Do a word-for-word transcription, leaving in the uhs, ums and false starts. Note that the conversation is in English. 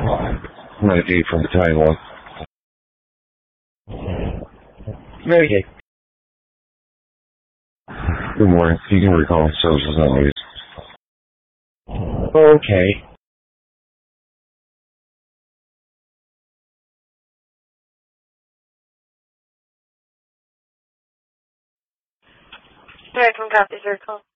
ninety-eight from Battalion one. Very good. Good morning. You can recall services on these. Okay. Sorry, from Copy Circle.